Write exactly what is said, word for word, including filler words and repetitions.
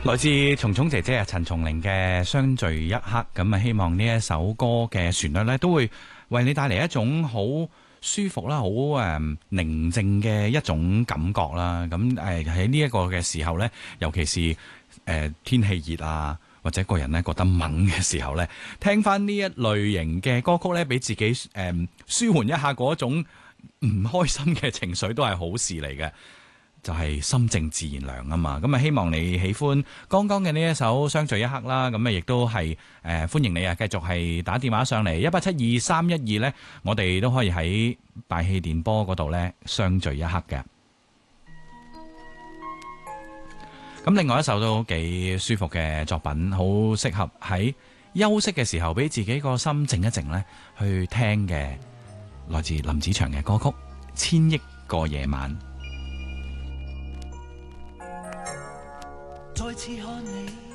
來自蟲蟲姐姐啊陳松伶嘅《相聚一刻》，咁啊希望呢一首歌嘅旋律咧都會為你帶嚟一種好舒服啦、好誒寧靜嘅一種感覺啦。咁誒喺呢一個嘅時候咧，尤其是誒、呃、天氣熱啊，或者個人咧覺得猛嘅時候咧，聽翻呢一類型嘅歌曲咧，俾自己誒、呃、舒緩一下嗰種唔開心嘅情緒，都係好事嚟嘅。就係心靜自然涼啊嘛，咁啊希望你喜歡剛剛嘅呢一首相聚一刻啦，咁啊亦都係誒歡迎你啊，繼續係打電話上嚟一八七二三一二咧，我哋都可以喺大氣電波嗰度咧相聚一刻嘅。咁另外一首都幾舒服嘅作品，好適合喺休息嘅時候俾自己個心靜一靜咧去聽嘅，來自林子祥嘅歌曲《千億個夜晚》。 再次看你